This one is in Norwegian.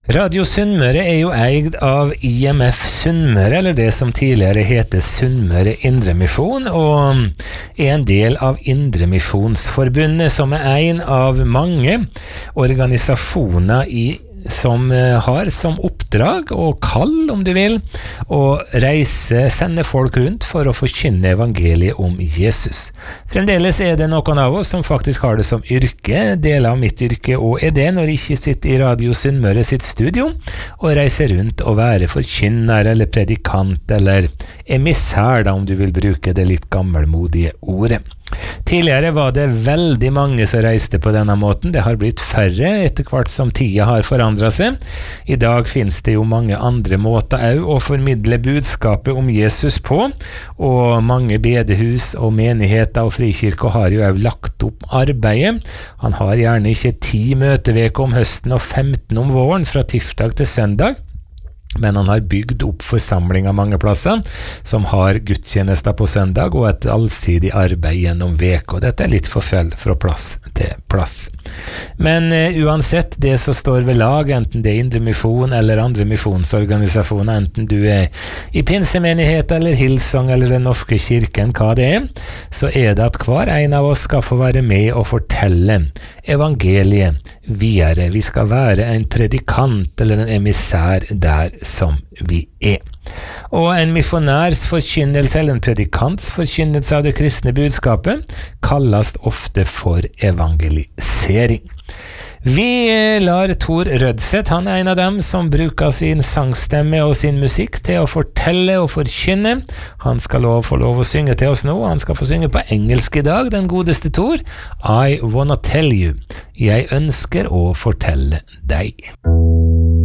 Radio Sunnmøre jo eid av IMF Sunnmøre, eller det som tidligere heter Sunnmøre Indremisjon, og en del av Indremisjonsforbundet, som en av mange organisasjoner som har som oppdrag og kall, om du vil, å sende folk rundt for å forkynne evangeliet om Jesus. Fremdeles det noen av oss som faktisk har det som yrke, deler av mitt yrke, og det når jeg ikke sitter i Radio Sunnmøre sitt studio, og reiser rundt og være forkynner eller predikant, eller emissær, da, om du vil bruke det litt gammelmodige ordet. Tidligere var det veldig mange som reiste på denne måten. Det har blitt færre etter hvert som tida har forandret seg. I dag finnes det jo mange andre måter også å formidle budskapet om Jesus på, og mange bedehus og menigheter og frikirker har jo også lagt opp arbeidet. Han har gjerne ikke 10 møteveker om høsten og 15 om våren fra tirsdag til søndag, men han har bygd opp forsamlinger mange plasser som har gudstjenester på søndag og et allsidig arbeid gjennom veka, og dette litt forskjell fra plass til plass. Men uansett det som står ved lag, enten det Indremisjon eller andre misjonsorganisasjoner, enten du i pinsemenighet eller Hillsong eller Den norske kirken, hva det så det at hver en av oss skal få være med og fortelle evangeliet videre. Vi skal være en predikant eller en emissær der som vi Og en misjonærs forkynnelse eller en predikants forkynnelse av det kristne budskapet kalles ofte for evangelisering. Vi lar Tor Rødseth, han en av dem som bruker sin sangstemme og sin musikk til å fortelle og forkynne. Han skal få lov å synge til oss nå. Han skal få synge på engelsk i dag, den godeste Tor. I wanna tell you. Jeg ønsker å fortelle deg.